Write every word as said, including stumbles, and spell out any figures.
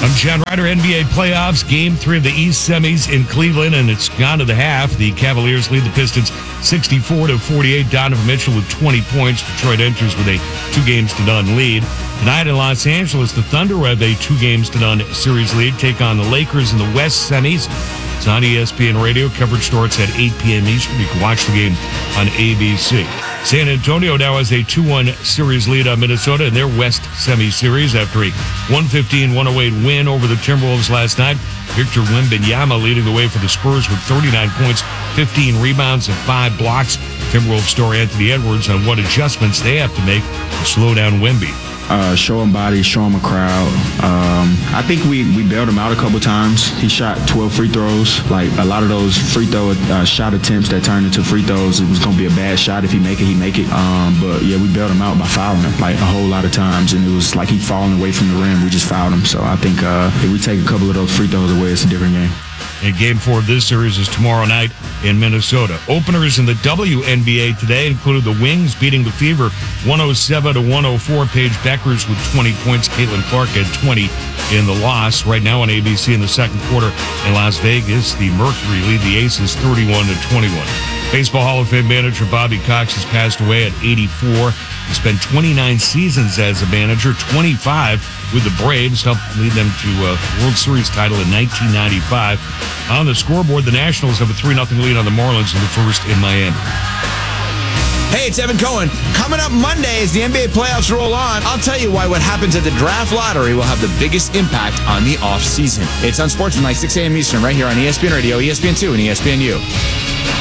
I'm John Ryder. N B A playoffs, game three of the East semis in Cleveland, and it's gone to the half. The Cavaliers lead the Pistons sixty-four to forty-eight. Donovan Mitchell with twenty points. Detroit enters with a two games to none lead. Tonight in Los Angeles, the Thunder have a two games to none series lead. Take on the Lakers in the West semis. It's on E S P N Radio. Coverage starts at eight p.m. Eastern. You can watch the game on A B C. San Antonio now has a two one series lead on Minnesota in their West semi-series after a one fifteen one oh eight win over the Timberwolves last night. Victor Wembanyama leading the way for the Spurs with thirty-nine points, fifteen rebounds, and five blocks. Timberwolves star Anthony Edwards on what adjustments they have to make to slow down Wemby. Uh, show him body, show him a crowd. Um, I think we, we bailed him out a couple times. He shot twelve free throws. Like a lot of those free throw uh, shot attempts that turned into free throws, it was going to be a bad shot. If he make it, he make it. Um, but yeah, we bailed him out by fouling him like a whole lot of times. And it was like he falling away from the rim. We just fouled him. So I think uh, if we take a couple of those free throws away, it's a different game. And game four of this series is tomorrow night in Minnesota. Openers in the W N B A today included the Wings beating the Fever one oh seven to one oh four. Paige Beckers with twenty points. Caitlin Clark had twenty in the loss. Right now on A B C in the second quarter in Las Vegas, the Mercury lead the Aces thirty-one to twenty-one. Baseball Hall of Fame manager Bobby Cox has passed away at eighty-four. He spent twenty-nine seasons as a manager, twenty-five with the Braves, helped lead them to a World Series title in nineteen ninety-five. On the scoreboard, the Nationals have a three nothing lead on the Marlins in the first in Miami. Hey, it's Evan Cohen. Coming up Monday as the N B A playoffs roll on, I'll tell you why what happens at the draft lottery will have the biggest impact on the offseason. It's on Sportsman, like six a.m. Eastern, right here on E S P N Radio, E S P N two, and E S P N U.